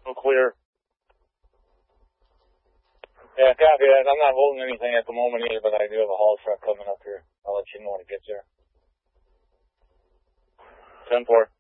I'm clear. Yeah, copy that. I'm not holding anything at the moment either, but I do have a haul truck coming up here. I'll let you know when it gets there. 10-4.